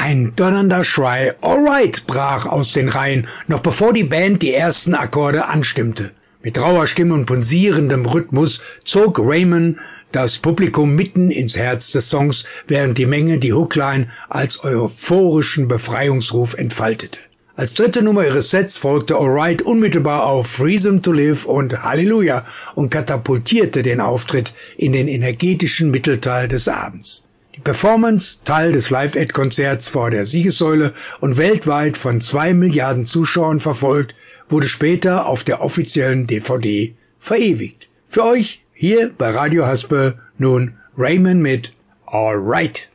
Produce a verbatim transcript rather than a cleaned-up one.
Ein donnernder Schrei "Alright" brach aus den Reihen, noch bevor die Band die ersten Akkorde anstimmte. Mit rauer Stimme und pulsierendem Rhythmus zog Raymond das Publikum mitten ins Herz des Songs, während die Menge die Hookline als euphorischen Befreiungsruf entfaltete. Als dritte Nummer ihres Sets folgte Alright unmittelbar auf Reason to Live und Halleluja und katapultierte den Auftritt in den energetischen Mittelteil des Abends. Die Performance, Teil des Live-Aid-Konzerts vor der Siegessäule und weltweit von zwei Milliarden Zuschauern verfolgt, wurde später auf der offiziellen D V D verewigt. Für euch hier bei Radio Haspe nun Raymond mit Alright.